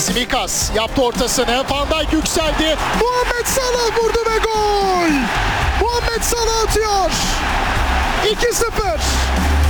Simikas yaptı ortasını. Van Dijk yükseldi. Muhammed Salah vurdu ve gol. Muhammed Salah atıyor. 2-0.